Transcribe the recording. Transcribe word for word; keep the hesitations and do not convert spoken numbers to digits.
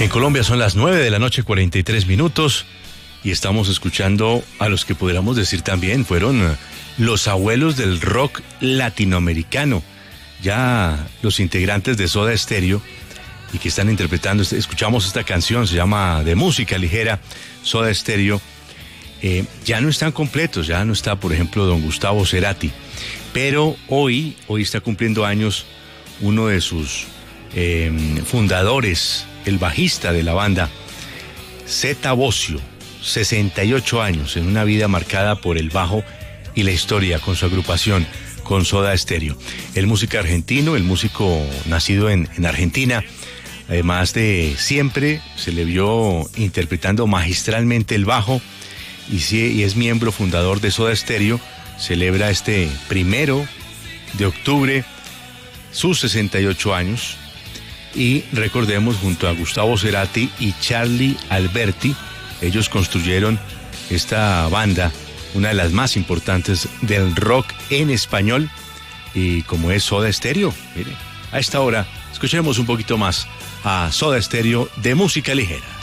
En Colombia son las nueve de la noche, cuarenta y tres minutos, y estamos escuchando a los que pudiéramos decir también fueron los abuelos del rock latinoamericano, ya los integrantes de Soda Stereo, y que están interpretando, escuchamos esta canción, se llama De Música Ligera, Soda Stereo. Eh, ya no están completos, ya no está, por ejemplo, don Gustavo Cerati, pero hoy, hoy está cumpliendo años uno de sus eh, fundadores, el bajista de la banda, Zeta Bosio, sesenta y ocho años, en una vida marcada por el bajo y la historia con su agrupación, con Soda Stereo. El músico argentino, el músico nacido en, en Argentina, además de siempre se le vio interpretando magistralmente el bajo y, y es miembro fundador de Soda Stereo. Celebra este primero de octubre sus sesenta y ocho años. Y recordemos, junto a Gustavo Cerati y Charly Alberti, ellos construyeron esta banda, una de las más importantes del rock en español, y como es Soda Stereo. Mire, a esta hora escuchemos un poquito más a Soda Stereo, De Música Ligera.